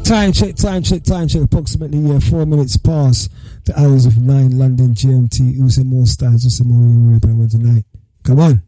Time check. Approximately 4 minutes past the hours of 9 London GMT. Who's more styles? Who's more tonight? Come on.